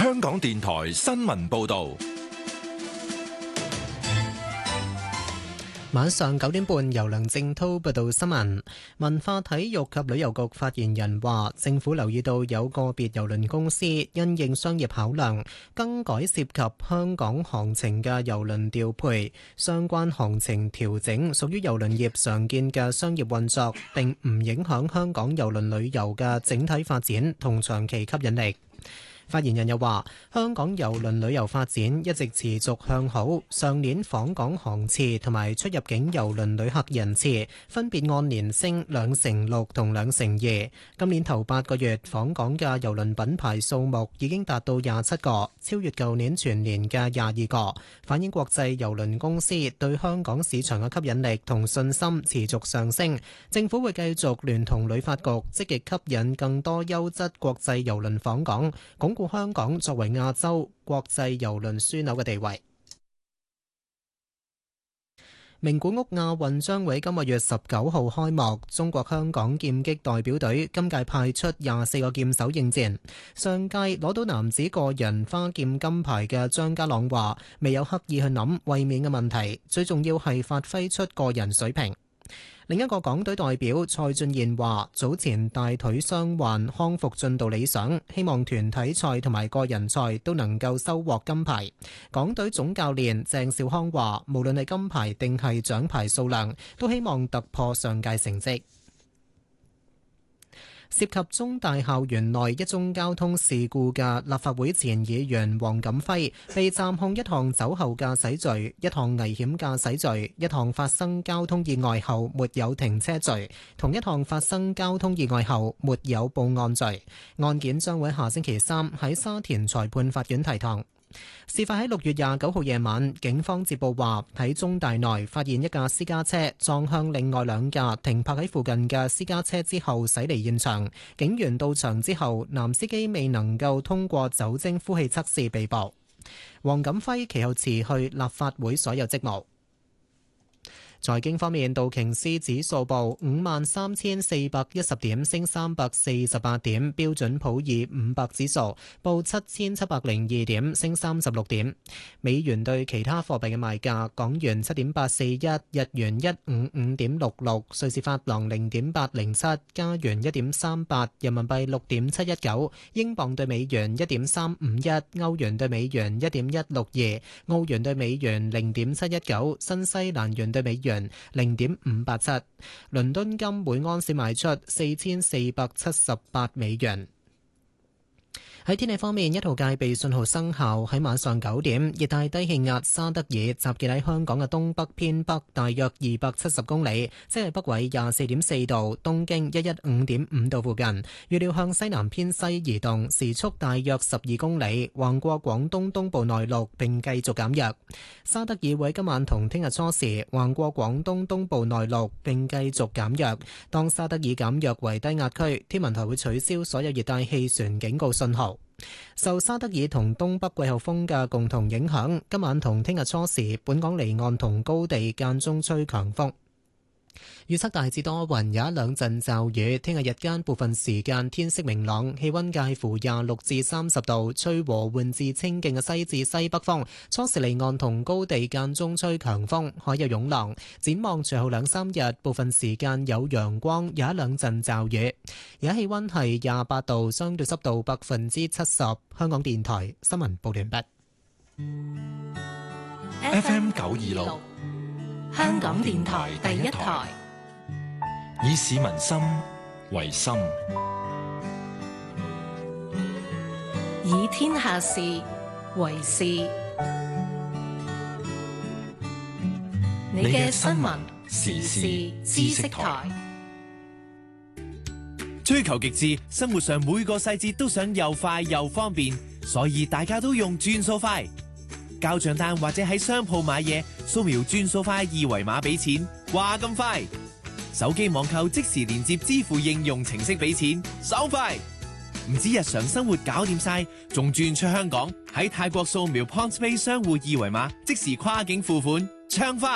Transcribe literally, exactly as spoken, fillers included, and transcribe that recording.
香港電台新聞報道。 晚上九點半，由梁正濤報道新聞。文化體育及旅遊局發言人話，政府留意到有個別郵輪公司因應商業考量，更改涉及香港航程嘅郵輪調配，相關航程調整屬於郵輪業常見嘅商業運作，並唔影響香港郵輪旅遊嘅整體發展同長期吸引力。發言人又話，香港郵輪旅遊發展一直持續向好，上年訪港航次同埋出入境郵輪旅客人次分別按年升兩成六同兩成二。今年頭八個月訪港嘅郵輪品牌數目已經達到廿七個，超越舊年全年嘅廿二個，反映國際郵輪公司對香港市場嘅吸引力同信心持續上升。政府會繼續聯同旅發局積極吸引更多優質國際郵輪訪港，鞏固香港作為亞洲國際郵輪樞紐嘅地位。名古屋亞運將會今個月十九號開幕，中國香港劍擊代表隊今屆派出廿四個劍手應戰。上屆攞到男子個人花劍金牌嘅張家朗話，未有刻意去諗衛冕嘅問題，最重要係發揮出個人水平。另一個港隊代表蔡俊彥話，早前大腿傷患康復進度理想，希望團體賽同埋個人賽都能夠收穫金牌。港隊總教練鄭兆康話，無論係金牌定係獎牌數量，都希望突破上屆成績。涉及中大校園內一宗交通事故嘅立法會前議員黃錦輝被暫控一項酒後駕駛罪、一項危險駕駛罪、一項發生交通意外後沒有停車罪，同一項發生交通意外後沒有報案罪。案件將會下星期三喺沙田裁判法院提堂。事發喺六月廿九號夜晚，警方接報話喺中大內發現一架私家車撞向另外兩架停泊喺附近嘅私家車之後駛離現場。警員到場之後，男司機未能夠通過酒精呼氣測試被捕。黃錦輝其後辭去立法會所有職務。財經方面，道瓊斯指數報五萬三千四百一十點，升三百四十八點；標準普爾五百指數報七千七百零二點，升三十六點。美元對其他貨幣嘅賣價：港元七點八四一，日元一五五點六六，瑞士法郎零點八零七，加元一點三八，人民幣六點七一九，英鎊對美元一點三五一，歐元對美元一點一六二，澳元對美元零點七一九，新西蘭元對美元零點五八七。倫敦金每盎司賣出四千四百七十八美元。喺天氣方面，一號戒備信號生效。喺晚上九點，熱帶低氣壓沙德爾集結喺香港嘅東北偏北大約二百七十公里，即係北緯廿四點四度，東經一一五點五度附近。預料向西南偏西移動，時速大約十二公里，橫過廣東東部內陸並繼續減弱。沙德爾會今晚同聽日初時橫過廣東東部內陸並繼續減弱。當沙德爾減弱為低壓區，天文台會取消所有熱帶氣旋警告信號。受沙德爾同東北季候風嘅共同影響，今晚同聽日初時，本港離岸同高地間中吹強風。預測大致多雲，有一兩陣驟雨。聽日日間部分時間天色明朗，氣溫介乎廿六至三十度，吹和緩至清勁嘅西至西北風。初時離岸同高地間中吹強風，海有湧浪。展望隨後兩三日，部分時間有陽光，有一兩陣驟雨。而家氣溫係廿八度，相對濕度百分之七十。香港電台新聞報完畢。 F M 九二六。 香港電台第一台， 以市民心為心， 以天下事為事。你嘅新聞時事知識台， 追求極致，生活上每個細節都想又快又方便，所以大家都用轉數快。交賬單或者喺商鋪買嘢，掃描轉數快二維碼俾錢，話咁快。手機網購即時連接支付應用程式俾錢，爽快。唔止日常生活搞掂晒，仲轉出香港喺泰國掃描 PointsPay 商戶二維碼，即時跨境付款，暢快。